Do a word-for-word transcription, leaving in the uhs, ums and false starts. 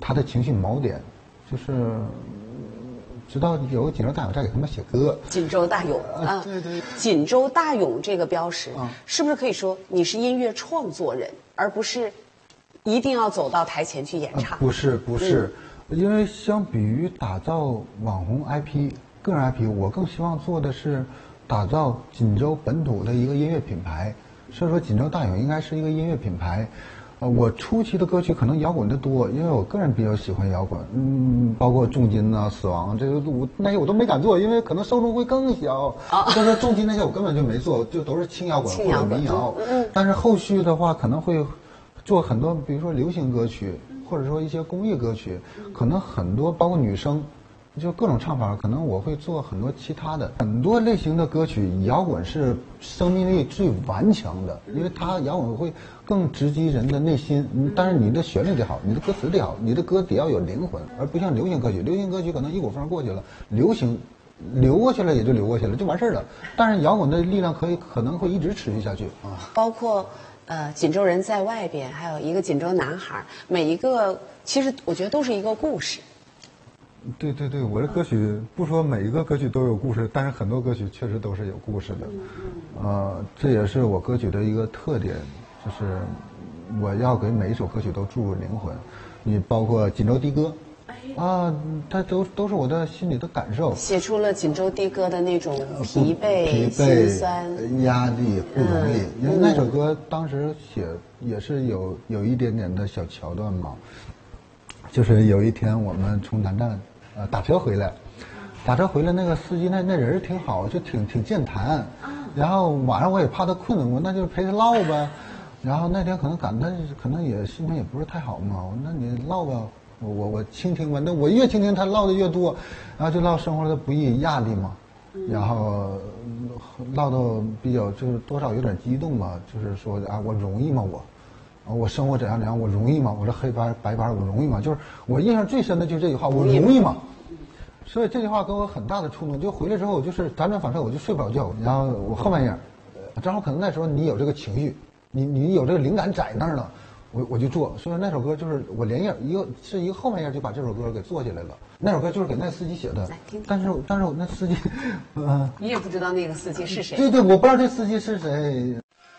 他的情绪锚点，就是直到有个锦州大勇再给他们写歌。 锦州大勇啊， 对对， 锦州大勇这个标识， 啊是不是可以说你是音乐创作人，而不是一定要走到台前去演唱？ 不是不是，嗯、因为相比于打造网红 I P、个人 I P， 我更希望做的是打造锦州本土的一个音乐品牌。所以说，锦州大勇应该是一个音乐品牌。呃，我初期的歌曲可能摇滚的多，因为我个人比较喜欢摇滚，嗯，包括重金啊、死亡这个我那些我都没敢做，因为可能受众会更小。啊，所以说重金那些我根本就没做，就都是轻摇滚或者民谣。嗯，但是后续的话可能会做很多，比如说流行歌曲，或者说一些公益歌曲，可能很多包括女生。就各种唱法，可能我会做很多其他的很多类型的歌曲。摇滚是生命力最顽强的，因为它摇滚会更直击人的内心。但是你的旋律得好，你的歌词得好，你的歌得要有灵魂，而不像流行歌曲。流行歌曲可能一股风过去了，流行流过去了也就流过去了，就完事儿了。但是摇滚的力量可以可能会一直持续下去啊。 包括呃锦州人在外边，还有一个锦州男孩，每一个其实我觉得都是一个故事。 对对对，我的歌曲不说每一个歌曲都有故事，但是很多歌曲确实都是有故事的，呃，这也是我歌曲的一个特点，就是我要给每一首歌曲都注入灵魂。你包括锦州的哥，啊，它都都是我的心里的感受， 写出了锦州的哥的那种疲惫、 疲心酸、 惫、压力、不容易。因为那首歌当时写也是有有一点点的小桥段嘛，就是有一天我们从南站。呃，打车回来，打车回来，那个司机那那人挺好，就挺挺健谈。然后晚上我也怕他困，我那就陪他唠呗。然后那天可能赶他可能也心情也不是太好嘛，我说那你唠吧，我我我倾听吧。那我越倾听他唠的越多，然后就唠生活的不易、压力嘛。然后唠到比较就是多少有点激动嘛，就是说啊我容易吗我？我生活怎样怎样，我容易吗？我这黑白白板我容易吗？就是我印象最深的就是这句话，我容易吗？所以这句话给我很大的触动。就回来之后，我就是辗转反侧，我就睡不着觉。然后我后半夜，正好可能那时候你有这个情绪，你你有这个灵感在那儿了，我我就做。所以那首歌就是我连夜一个是一个后半夜就把这首歌给做起来了。那首歌就是给那司机写的，但是但是我那司机，嗯、呃， 你也不知道那个司机是谁。 对对，我不知道这司机是谁。